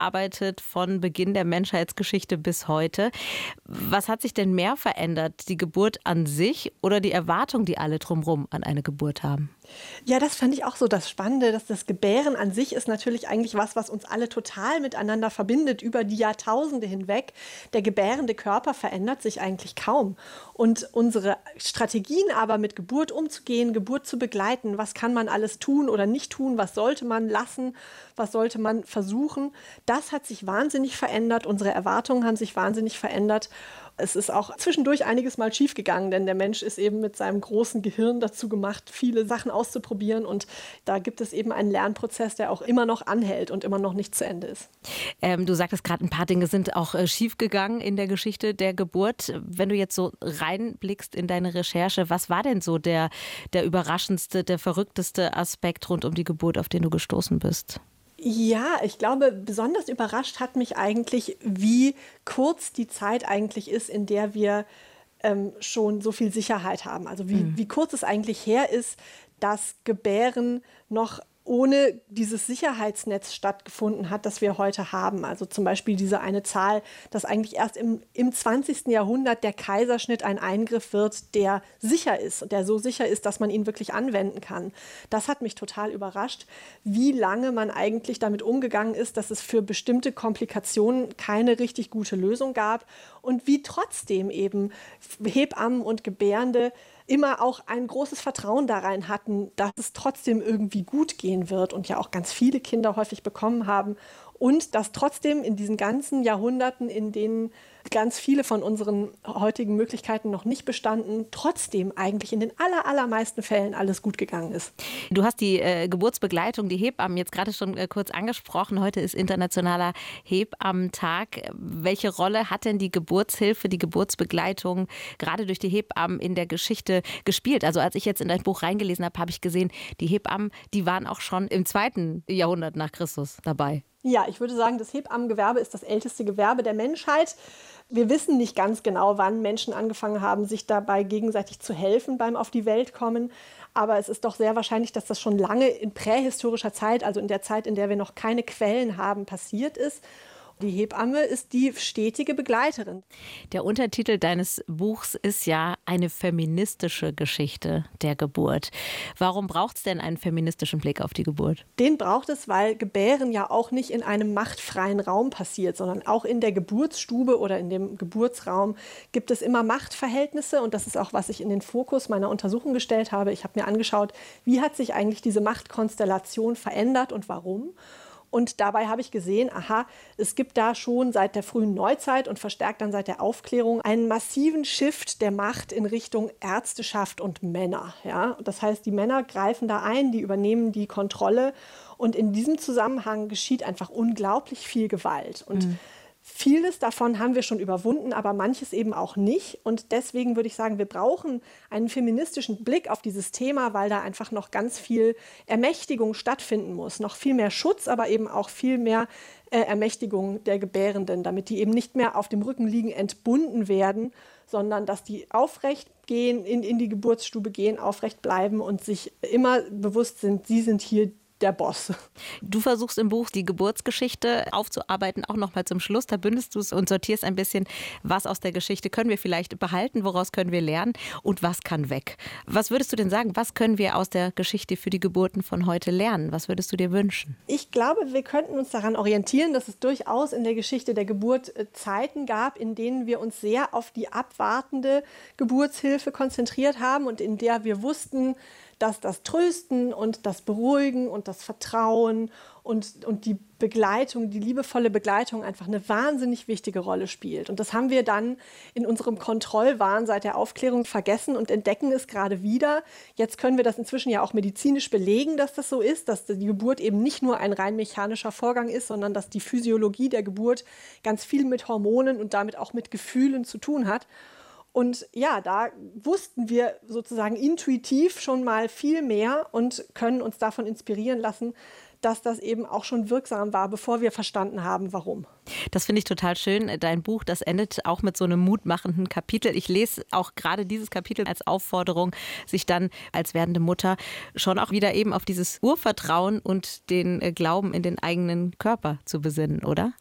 aufgearbeitet von Beginn der Menschheitsgeschichte bis heute. Was hat sich denn mehr verändert? Die Geburt an sich oder die Erwartung, die alle drumherum an eine Geburt haben? Ja, das fand ich auch so das Spannende, dass das Gebären an sich ist natürlich eigentlich was uns alle total miteinander verbindet über die Jahrtausende hinweg. Der gebärende Körper verändert sich eigentlich kaum. Und unsere Strategien aber mit Geburt umzugehen, Geburt zu begleiten, was kann man alles tun oder nicht tun, was sollte man lassen, was sollte man versuchen, das hat sich wahnsinnig verändert. Unsere Erwartungen haben sich wahnsinnig verändert. Es ist auch zwischendurch einiges Mal schiefgegangen, denn der Mensch ist eben mit seinem großen Gehirn dazu gemacht, viele Sachen auszuprobieren. Und da gibt es eben einen Lernprozess, der auch immer noch anhält und immer noch nicht zu Ende ist. Du sagtest gerade, ein paar Dinge sind auch schiefgegangen in der Geschichte der Geburt. Wenn du jetzt so reinblickst in deine Recherche, was war denn so der überraschendste, der verrückteste Aspekt rund um die Geburt, auf den du gestoßen bist? Ja, ich glaube, besonders überrascht hat mich eigentlich, wie kurz die Zeit eigentlich ist, in der wir schon so viel Sicherheit haben. Also wie kurz es eigentlich her ist, dass Gebären noch ohne dieses Sicherheitsnetz stattgefunden hat, das wir heute haben. Also zum Beispiel diese eine Zahl, dass eigentlich erst im 20. Jahrhundert der Kaiserschnitt ein Eingriff wird, der sicher ist und der so sicher ist, dass man ihn wirklich anwenden kann. Das hat mich total überrascht, wie lange man eigentlich damit umgegangen ist, dass es für bestimmte Komplikationen keine richtig gute Lösung gab und wie trotzdem eben Hebammen und Gebärende immer auch ein großes Vertrauen darein hatten, dass es trotzdem irgendwie gut gehen wird und ja auch ganz viele Kinder häufig bekommen haben. Und dass trotzdem in diesen ganzen Jahrhunderten, in denen ganz viele von unseren heutigen Möglichkeiten noch nicht bestanden, trotzdem eigentlich in den allermeisten Fällen alles gut gegangen ist. Du hast die Geburtsbegleitung, die Hebammen jetzt gerade schon kurz angesprochen. Heute ist Internationaler Hebammentag. Welche Rolle hat denn die Geburtshilfe, die Geburtsbegleitung gerade durch die Hebammen in der Geschichte gespielt? Also als ich jetzt in dein Buch reingelesen habe, habe ich gesehen, die Hebammen, die waren auch schon im 2. Jahrhundert nach Christus dabei. Ja, ich würde sagen, das Hebammengewerbe ist das älteste Gewerbe der Menschheit. Wir wissen nicht ganz genau, wann Menschen angefangen haben, sich dabei gegenseitig zu helfen beim auf die Welt kommen. Aber es ist doch sehr wahrscheinlich, dass das schon lange in prähistorischer Zeit, also in der Zeit, in der wir noch keine Quellen haben, passiert ist. Die Hebamme ist die stetige Begleiterin. Der Untertitel deines Buchs ist ja eine feministische Geschichte der Geburt. Warum braucht es denn einen feministischen Blick auf die Geburt? Den braucht es, weil Gebären ja auch nicht in einem machtfreien Raum passiert, sondern auch in der Geburtsstube oder in dem Geburtsraum gibt es immer Machtverhältnisse. Und das ist auch, was ich in den Fokus meiner Untersuchung gestellt habe. Ich habe mir angeschaut, wie hat sich eigentlich diese Machtkonstellation verändert und warum. Und dabei habe ich gesehen, aha, es gibt da schon seit der frühen Neuzeit und verstärkt dann seit der Aufklärung einen massiven Shift der Macht in Richtung Ärzteschaft und Männer. Ja? Das heißt, die Männer greifen da ein, die übernehmen die Kontrolle. Und in diesem Zusammenhang geschieht einfach unglaublich viel Gewalt. Und vieles davon haben wir schon überwunden, aber manches eben auch nicht. Und deswegen würde ich sagen, wir brauchen einen feministischen Blick auf dieses Thema, weil da einfach noch ganz viel Ermächtigung stattfinden muss. Noch viel mehr Schutz, aber eben auch viel mehr Ermächtigung der Gebärenden, damit die eben nicht mehr auf dem Rücken liegen, entbunden werden, sondern dass die aufrecht gehen, in die Geburtsstube gehen, aufrecht bleiben und sich immer bewusst sind, sie sind hier der Boss. Du versuchst im Buch die Geburtsgeschichte aufzuarbeiten, auch nochmal zum Schluss. Da bündest du es und sortierst ein bisschen, was aus der Geschichte können wir vielleicht behalten, woraus können wir lernen und was kann weg. Was würdest du denn sagen, was können wir aus der Geschichte für die Geburten von heute lernen? Was würdest du dir wünschen? Ich glaube, wir könnten uns daran orientieren, dass es durchaus in der Geschichte der Geburt Zeiten gab, in denen wir uns sehr auf die abwartende Geburtshilfe konzentriert haben und in der wir wussten, dass das Trösten und das Beruhigen und das Vertrauen und die Begleitung, die liebevolle Begleitung einfach eine wahnsinnig wichtige Rolle spielt. Und das haben wir dann in unserem Kontrollwahn seit der Aufklärung vergessen und entdecken es gerade wieder. Jetzt können wir das inzwischen ja auch medizinisch belegen, dass das so ist, dass die Geburt eben nicht nur ein rein mechanischer Vorgang ist, sondern dass die Physiologie der Geburt ganz viel mit Hormonen und damit auch mit Gefühlen zu tun hat. Und ja, da wussten wir sozusagen intuitiv schon mal viel mehr und können uns davon inspirieren lassen, dass das eben auch schon wirksam war, bevor wir verstanden haben, warum. Das finde ich total schön. Dein Buch, das endet auch mit so einem mutmachenden Kapitel. Ich lese auch gerade dieses Kapitel als Aufforderung, sich dann als werdende Mutter schon auch wieder eben auf dieses Urvertrauen und den Glauben in den eigenen Körper zu besinnen, oder?